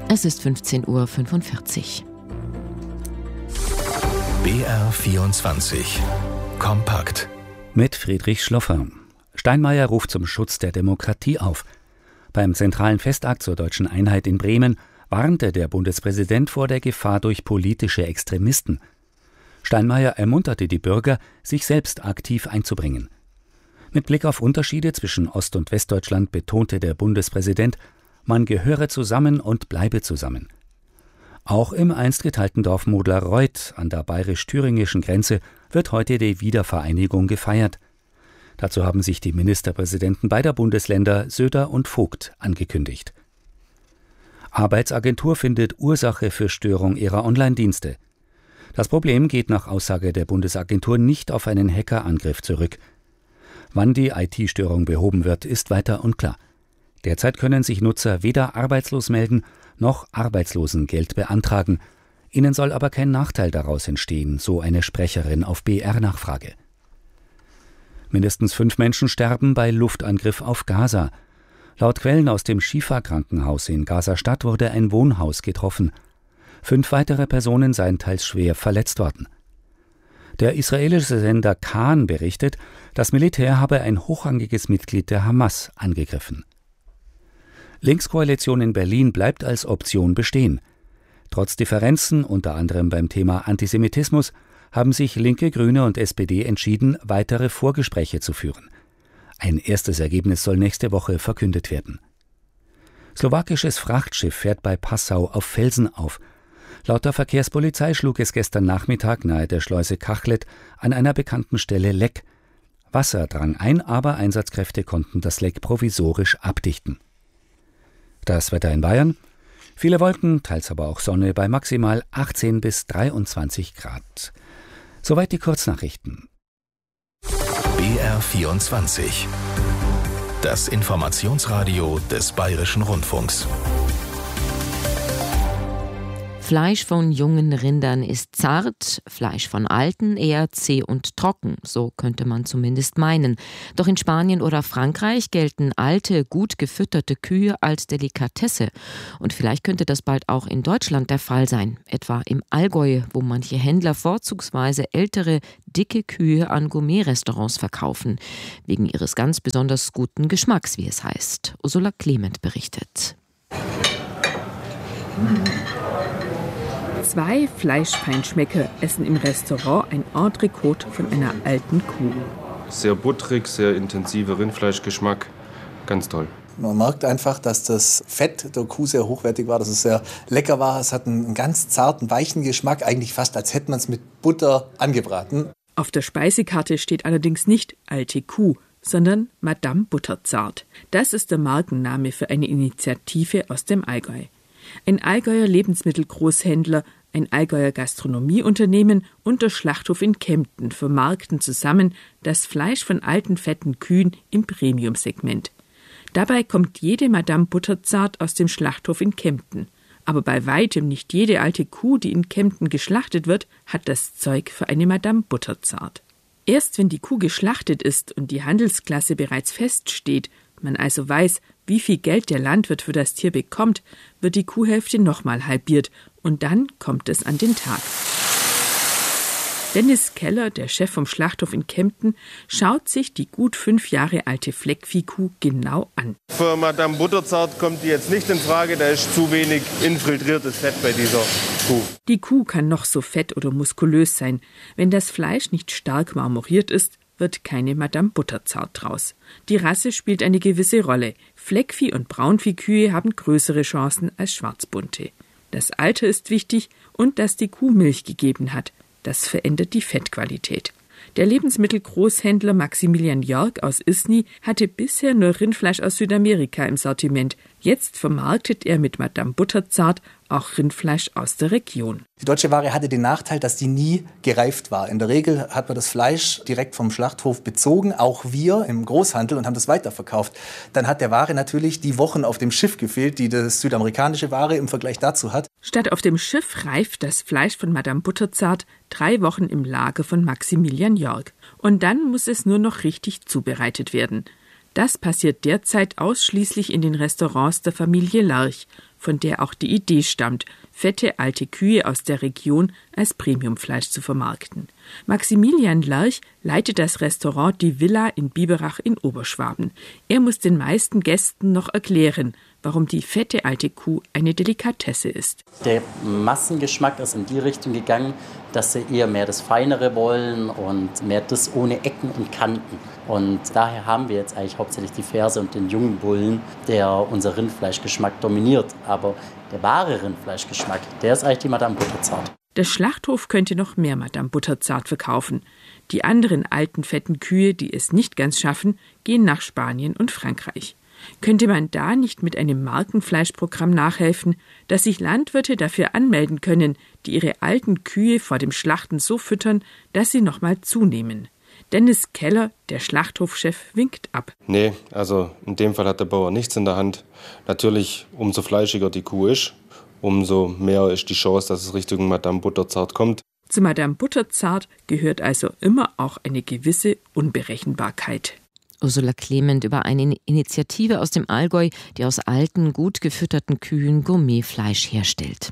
Es ist 15:45 Uhr. BR24 Kompakt mit Friedrich Schloffer. Steinmeier ruft zum Schutz der Demokratie auf. Beim zentralen Festakt zur deutschen Einheit in Bremen warnte der Bundespräsident vor der Gefahr durch politische Extremisten. Steinmeier ermunterte die Bürger, sich selbst aktiv einzubringen. Mit Blick auf Unterschiede zwischen Ost- und Westdeutschland betonte der Bundespräsident, man gehöre zusammen und bleibe zusammen. Auch im einst geteilten Dorf Modlerreuth an der bayerisch-thüringischen Grenze wird heute die Wiedervereinigung gefeiert. Dazu haben sich die Ministerpräsidenten beider Bundesländer Söder und Vogt angekündigt. Arbeitsagentur findet Ursache für Störung ihrer Online-Dienste. Das Problem geht nach Aussage der Bundesagentur nicht auf einen Hackerangriff zurück. Wann die IT-Störung behoben wird, ist weiter unklar. Derzeit können sich Nutzer weder arbeitslos melden noch Arbeitslosengeld beantragen. Ihnen soll aber kein Nachteil daraus entstehen, so eine Sprecherin auf BR-Nachfrage. Mindestens 5 Menschen sterben bei Luftangriff auf Gaza. Laut Quellen aus dem Schifa-Krankenhaus in Gaza-Stadt wurde ein Wohnhaus getroffen. 5 weitere Personen seien teils schwer verletzt worden. Der israelische Sender Kan berichtet, das Militär habe ein hochrangiges Mitglied der Hamas angegriffen. Linkskoalition in Berlin bleibt als Option bestehen. Trotz Differenzen, unter anderem beim Thema Antisemitismus, haben sich Linke, Grüne und SPD entschieden, weitere Vorgespräche zu führen. Ein erstes Ergebnis soll nächste Woche verkündet werden. Slowakisches Frachtschiff fährt bei Passau auf Felsen auf. Laut der Verkehrspolizei schlug es gestern Nachmittag nahe der Schleuse Kachlet an einer bekannten Stelle Leck. Wasser drang ein, aber Einsatzkräfte konnten das Leck provisorisch abdichten. Das Wetter in Bayern: viele Wolken, teils aber auch Sonne bei maximal 18 bis 23 Grad. Soweit die Kurznachrichten. BR24 das Informationsradio des Bayerischen Rundfunks. Fleisch von jungen Rindern ist zart, Fleisch von alten eher zäh und trocken, so könnte man zumindest meinen. Doch in Spanien oder Frankreich gelten alte, gut gefütterte Kühe als Delikatesse. Und vielleicht könnte das bald auch in Deutschland der Fall sein, etwa im Allgäu, wo manche Händler vorzugsweise ältere, dicke Kühe an Gourmet-Restaurants verkaufen, wegen ihres ganz besonders guten Geschmacks, wie es heißt. Ursula Clement berichtet. 2 Fleischfeinschmecker essen im Restaurant ein Entrecote von einer alten Kuh. Sehr butterig, sehr intensiver Rindfleischgeschmack. Ganz toll. Man merkt einfach, dass das Fett der Kuh sehr hochwertig war, dass es sehr lecker war. Es hat einen ganz zarten, weichen Geschmack, eigentlich fast als hätte man es mit Butter angebraten. Auf der Speisekarte steht allerdings nicht alte Kuh, sondern Madame Butterzart. Das ist der Markenname für eine Initiative aus dem Allgäu. Ein Allgäuer Lebensmittelgroßhändler, ein Allgäuer Gastronomieunternehmen und der Schlachthof in Kempten vermarkten zusammen das Fleisch von alten, fetten Kühen im Premium-Segment. Dabei kommt jede Madame Butterzart aus dem Schlachthof in Kempten. Aber bei weitem nicht jede alte Kuh, die in Kempten geschlachtet wird, hat das Zeug für eine Madame Butterzart. Erst wenn die Kuh geschlachtet ist und die Handelsklasse bereits feststeht, man also weiß, wie viel Geld der Landwirt für das Tier bekommt, wird die Kuhhälfte nochmal halbiert und dann kommt es an den Tag. Dennis Keller, der Chef vom Schlachthof in Kempten, schaut sich die gut 5 Jahre alte Fleckviehkuh genau an. Für Madame Butterzart kommt die jetzt nicht in Frage, da ist zu wenig infiltriertes Fett bei dieser Kuh. Die Kuh kann noch so fett oder muskulös sein. Wenn das Fleisch nicht stark marmoriert ist, wird keine Madame Butterzart draus. Die Rasse spielt eine gewisse Rolle. Fleckvieh- und Braunviehkühe haben größere Chancen als schwarzbunte. Das Alter ist wichtig und dass die Kuh Milch gegeben hat. Das verändert die Fettqualität. Der Lebensmittelgroßhändler Maximilian Jörg aus Isny hatte bisher nur Rindfleisch aus Südamerika im Sortiment. Jetzt vermarktet er mit Madame Butterzart auch Rindfleisch aus der Region. Die deutsche Ware hatte den Nachteil, dass die nie gereift war. In der Regel hat man das Fleisch direkt vom Schlachthof bezogen, auch wir im Großhandel, und haben das weiterverkauft. Dann hat der Ware natürlich die Wochen auf dem Schiff gefehlt, die das südamerikanische Ware im Vergleich dazu hat. Statt auf dem Schiff reift das Fleisch von Madame Butterzart 3 Wochen im Lager von Maximilian Jörg. Und dann muss es nur noch richtig zubereitet werden. Das passiert derzeit ausschließlich in den Restaurants der Familie Lerch, von der auch die Idee stammt, fette alte Kühe aus der Region als Premiumfleisch zu vermarkten. Maximilian Lerch leitet das Restaurant Die Villa in Biberach in Oberschwaben. Er muss den meisten Gästen noch erklären, warum die fette alte Kuh eine Delikatesse ist. Der Massengeschmack ist in die Richtung gegangen, dass sie eher mehr das Feinere wollen und mehr das ohne Ecken und Kanten. Und daher haben wir jetzt eigentlich hauptsächlich die Ferse und den jungen Bullen, der unser Rindfleischgeschmack dominiert. Aber der wahre Rindfleischgeschmack, der ist eigentlich die Madame Butterzart. Der Schlachthof könnte noch mehr Madame Butterzart verkaufen. Die anderen alten, fetten Kühe, die es nicht ganz schaffen, gehen nach Spanien und Frankreich. Könnte man da nicht mit einem Markenfleischprogramm nachhelfen, dass sich Landwirte dafür anmelden können, die ihre alten Kühe vor dem Schlachten so füttern, dass sie nochmal zunehmen? Dennis Keller, der Schlachthofchef, winkt ab. Nee, also in dem Fall hat der Bauer nichts in der Hand. Natürlich, umso fleischiger die Kuh ist, umso mehr ist die Chance, dass es Richtung Madame Butterzart kommt. Zu Madame Butterzart gehört also immer auch eine gewisse Unberechenbarkeit. Ursula Clement über eine Initiative aus dem Allgäu, die aus alten, gut gefütterten Kühen Gourmetfleisch herstellt.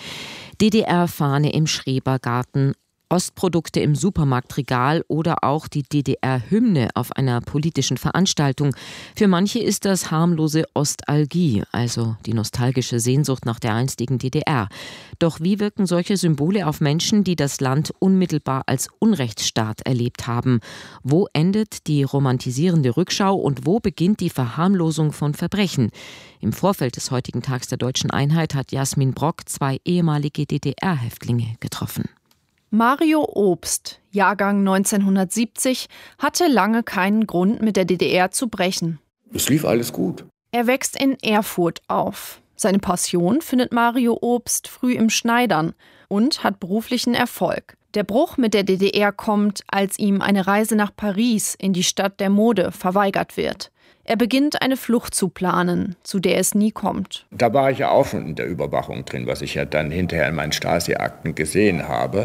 DDR-Fahne im Schrebergarten, Ostprodukte im Supermarktregal oder auch die DDR-Hymne auf einer politischen Veranstaltung. Für manche ist das harmlose Ostalgie, also die nostalgische Sehnsucht nach der einstigen DDR. Doch wie wirken solche Symbole auf Menschen, die das Land unmittelbar als Unrechtsstaat erlebt haben? Wo endet die romantisierende Rückschau und wo beginnt die Verharmlosung von Verbrechen? Im Vorfeld des heutigen Tags der Deutschen Einheit hat Jasmin Brock 2 ehemalige DDR-Häftlinge getroffen. Mario Obst, Jahrgang 1970, hatte lange keinen Grund, mit der DDR zu brechen. Es lief alles gut. Er wächst in Erfurt auf. Seine Passion findet Mario Obst früh im Schneidern und hat beruflichen Erfolg. Der Bruch mit der DDR kommt, als ihm eine Reise nach Paris in die Stadt der Mode verweigert wird. Er beginnt eine Flucht zu planen, zu der es nie kommt. Da war ich ja auch schon in der Überwachung drin, was ich ja dann hinterher in meinen Stasi-Akten gesehen habe.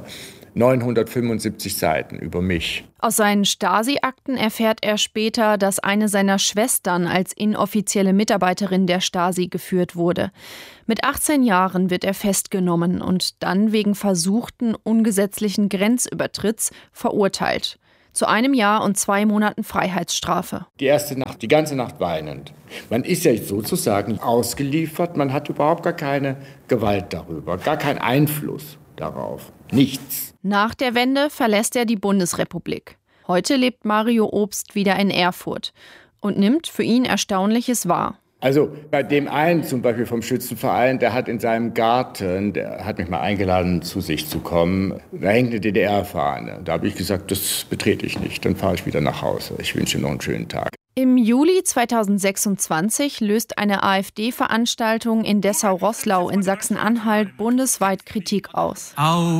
975 Seiten über mich. Aus seinen Stasi-Akten erfährt er später, dass eine seiner Schwestern als inoffizielle Mitarbeiterin der Stasi geführt wurde. Mit 18 Jahren wird er festgenommen und dann wegen versuchten ungesetzlichen Grenzübertritts verurteilt. Zu 1 Jahr und 2 Monaten Freiheitsstrafe. Die erste Nacht, die ganze Nacht weinend. Man ist ja sozusagen ausgeliefert, man hat überhaupt gar keine Gewalt darüber, gar keinen Einfluss darauf. Nichts. Nach der Wende verlässt er die Bundesrepublik. Heute lebt Mario Obst wieder in Erfurt und nimmt für ihn Erstaunliches wahr. Also bei dem einen zum Beispiel vom Schützenverein, der hat in seinem Garten, der hat mich mal eingeladen, zu sich zu kommen. Da hängt eine DDR-Fahne. Da habe ich gesagt, das betrete ich nicht. Dann fahre ich wieder nach Hause. Ich wünsche noch einen schönen Tag. Im Juli 2026 löst eine AfD-Veranstaltung in Dessau-Roßlau in Sachsen-Anhalt bundesweit Kritik aus.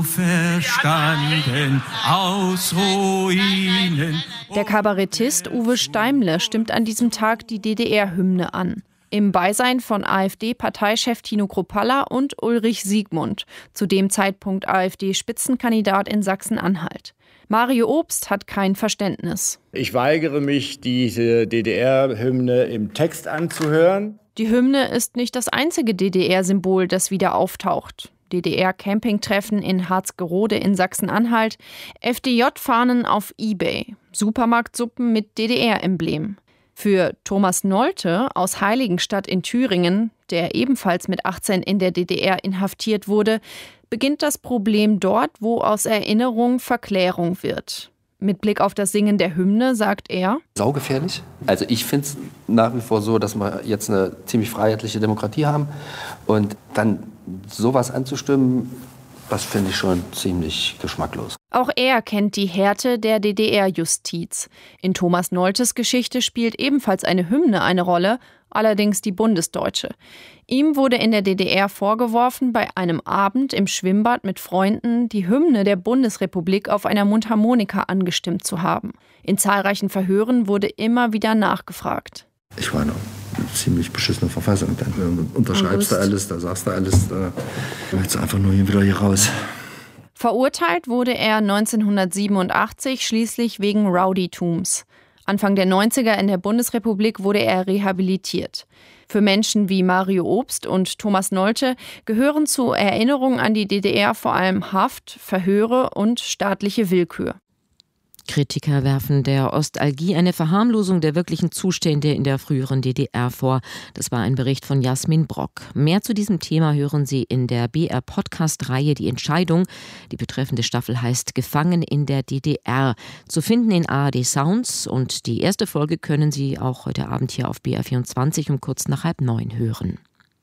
Auferstanden aus Ruinen. Der Kabarettist Uwe Steimle stimmt an diesem Tag die DDR-Hymne an. Im Beisein von AfD-Parteichef Tino Kruppalla und Ulrich Siegmund, zu dem Zeitpunkt AfD-Spitzenkandidat in Sachsen-Anhalt. Mario Obst hat kein Verständnis. Ich weigere mich, diese DDR-Hymne im Text anzuhören. Die Hymne ist nicht das einzige DDR-Symbol, das wieder auftaucht. DDR-Campingtreffen in Harzgerode in Sachsen-Anhalt, FDJ-Fahnen auf eBay, Supermarktsuppen mit DDR-Emblem. Für Thomas Nolte aus Heiligenstadt in Thüringen, der ebenfalls mit 18 in der DDR inhaftiert wurde, beginnt das Problem dort, wo aus Erinnerung Verklärung wird. Mit Blick auf das Singen der Hymne sagt er: Saugefährlich. Also ich finde es nach wie vor so, dass wir jetzt eine ziemlich freiheitliche Demokratie haben. Und dann sowas anzustimmen, das finde ich schon ziemlich geschmacklos. Auch er kennt die Härte der DDR-Justiz. In Thomas Noltes Geschichte spielt ebenfalls eine Hymne eine Rolle, allerdings die bundesdeutsche. Ihm wurde in der DDR vorgeworfen, bei einem Abend im Schwimmbad mit Freunden die Hymne der Bundesrepublik auf einer Mundharmonika angestimmt zu haben. In zahlreichen Verhören wurde immer wieder nachgefragt. Ich war in einer ziemlich beschissene Verfassung. Dann unterschreibst du alles, da sagst du alles, da willst du einfach nur wieder hier raus. Verurteilt wurde er 1987 schließlich wegen Rowdytums. Anfang der 90er in der Bundesrepublik wurde er rehabilitiert. Für Menschen wie Mario Obst und Thomas Nolte gehören zur Erinnerung an die DDR vor allem Haft, Verhöre und staatliche Willkür. Kritiker werfen der Ostalgie eine Verharmlosung der wirklichen Zustände in der früheren DDR vor. Das war ein Bericht von Jasmin Brock. Mehr zu diesem Thema hören Sie in der BR-Podcast-Reihe Die Entscheidung. Die betreffende Staffel heißt Gefangen in der DDR. Zu finden in ARD Sounds, und die erste Folge können Sie auch heute Abend hier auf BR24 um kurz nach 8:30 hören.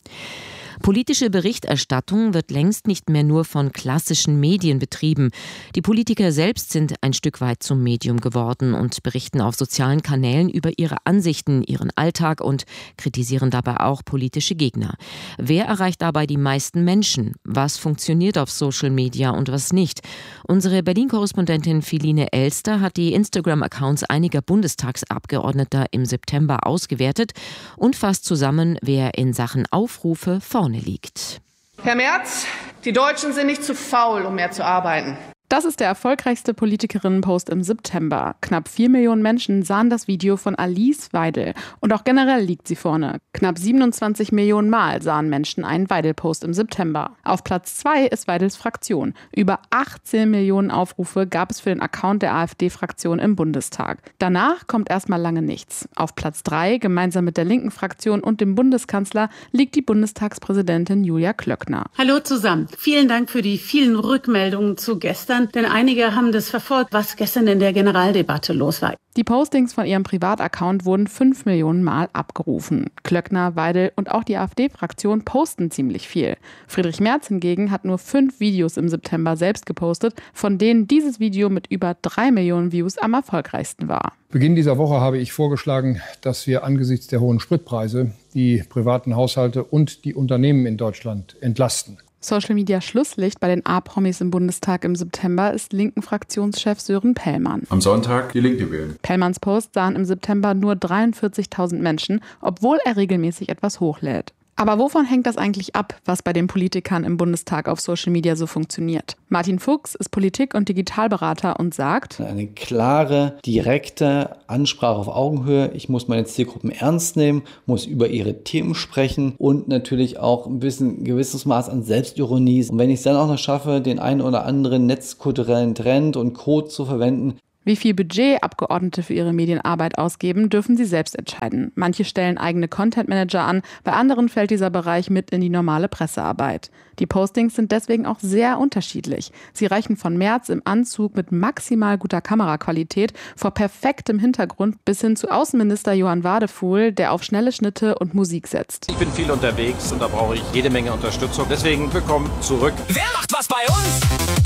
Politische Berichterstattung wird längst nicht mehr nur von klassischen Medien betrieben. Die Politiker selbst sind ein Stück weit zum Medium geworden und berichten auf sozialen Kanälen über ihre Ansichten, ihren Alltag und kritisieren dabei auch politische Gegner. Wer erreicht dabei die meisten Menschen? Was funktioniert auf Social Media und was nicht? Unsere Berlin-Korrespondentin Philine Elster hat die Instagram-Accounts einiger Bundestagsabgeordneter im September ausgewertet und fasst zusammen, wer in Sachen Aufrufe vorne liegt. Herr Merz, die Deutschen sind nicht zu faul, um mehr zu arbeiten. Das ist der erfolgreichste Politikerinnen-Post im September. Knapp 4 Millionen Menschen sahen das Video von Alice Weidel. Und auch generell liegt sie vorne. Knapp 27 Millionen Mal sahen Menschen einen Weidel-Post im September. Auf Platz 2 ist Weidels Fraktion. Über 18 Millionen Aufrufe gab es für den Account der AfD-Fraktion im Bundestag. Danach kommt erstmal lange nichts. Auf Platz 3, gemeinsam mit der linken Fraktion und dem Bundeskanzler, liegt die Bundestagspräsidentin Julia Klöckner. Hallo zusammen. Vielen Dank für die vielen Rückmeldungen zu gestern. Denn einige haben das verfolgt, was gestern in der Generaldebatte los war. Die Postings von ihrem Privataccount wurden 5 Millionen Mal abgerufen. Klöckner, Weidel und auch die AfD-Fraktion posten ziemlich viel. Friedrich Merz hingegen hat nur 5 Videos im September selbst gepostet, von denen dieses Video mit über 3 Millionen Views am erfolgreichsten war. Beginn dieser Woche habe ich vorgeschlagen, dass wir angesichts der hohen Spritpreise die privaten Haushalte und die Unternehmen in Deutschland entlasten. Social-Media-Schlusslicht bei den A-Promis im Bundestag im September ist linken Fraktionschef Sören Pellmann. Am Sonntag die Linke wählen. Pellmanns Post sahen im September nur 43.000 Menschen, obwohl er regelmäßig etwas hochlädt. Aber wovon hängt das eigentlich ab, was bei den Politikern im Bundestag auf Social Media so funktioniert? Martin Fuchs ist Politik- und Digitalberater und sagt: Eine klare, direkte Ansprache auf Augenhöhe. Ich muss meine Zielgruppen ernst nehmen, muss über ihre Themen sprechen und natürlich auch ein gewisses Maß an Selbstironie. Und wenn ich es dann auch noch schaffe, den einen oder anderen netzkulturellen Trend und Code zu verwenden. Wie viel Budget Abgeordnete für ihre Medienarbeit ausgeben, dürfen sie selbst entscheiden. Manche stellen eigene Content-Manager an, bei anderen fällt dieser Bereich mit in die normale Pressearbeit. Die Postings sind deswegen auch sehr unterschiedlich. Sie reichen von Merz im Anzug mit maximal guter Kameraqualität vor perfektem Hintergrund bis hin zu Außenminister Johann Wadefuhl, der auf schnelle Schnitte und Musik setzt. Ich bin viel unterwegs und da brauche ich jede Menge Unterstützung. Deswegen willkommen zurück. Wer macht was bei uns?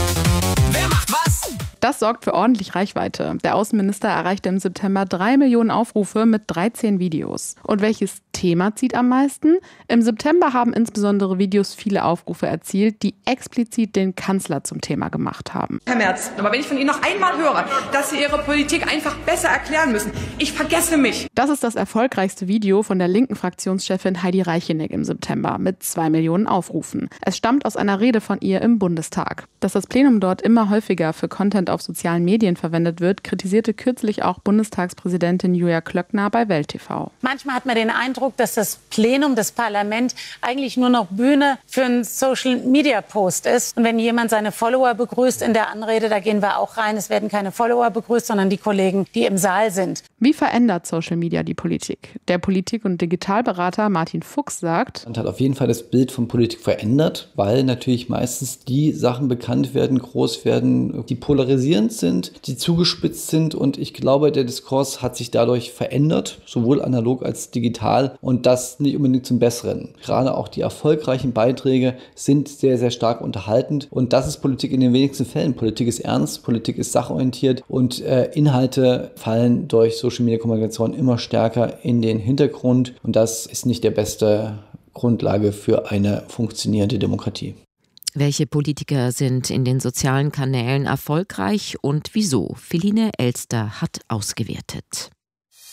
Wer macht was? Das sorgt für ordentlich Reichweite. Der Außenminister erreichte im September 3 Millionen Aufrufe mit 13 Videos. Und welches Thema zieht am meisten? Im September haben insbesondere Videos viele Aufrufe erzielt, die explizit den Kanzler zum Thema gemacht haben. Herr Merz, aber wenn ich von Ihnen noch einmal höre, dass Sie Ihre Politik einfach besser erklären müssen, ich vergesse mich. Das ist das erfolgreichste Video von der linken Fraktionschefin Heidi Reicheneck im September mit 2 Millionen Aufrufen. Es stammt aus einer Rede von ihr im Bundestag. Dass das Plenum dort immer häufiger für Content auf sozialen Medien verwendet wird, kritisierte kürzlich auch Bundestagspräsidentin Julia Klöckner bei Welt TV. Manchmal hat man den Eindruck, dass das Plenum, das Parlament eigentlich nur noch Bühne für einen Social-Media-Post ist. Und wenn jemand seine Follower begrüßt in der Anrede, da gehen wir auch rein. Es werden keine Follower begrüßt, sondern die Kollegen, die im Saal sind. Wie verändert Social Media die Politik? Der Politik- und Digitalberater Martin Fuchs sagt: Man hat auf jeden Fall das Bild von Politik verändert, weil natürlich meistens die Sachen bekannt werden, groß werden, die polarisierend sind, die zugespitzt sind. Und ich glaube, der Diskurs hat sich dadurch verändert, sowohl analog als digital. Und das nicht unbedingt zum Besseren. Gerade auch die erfolgreichen Beiträge sind sehr, sehr stark unterhaltend. Und das ist Politik in den wenigsten Fällen. Politik ist ernst, Politik ist sachorientiert und Inhalte fallen durch Social-Media-Kommunikation immer stärker in den Hintergrund. Und das ist nicht der beste Grundlage für eine funktionierende Demokratie. Welche Politiker sind in den sozialen Kanälen erfolgreich und wieso? Philine Elster hat ausgewertet.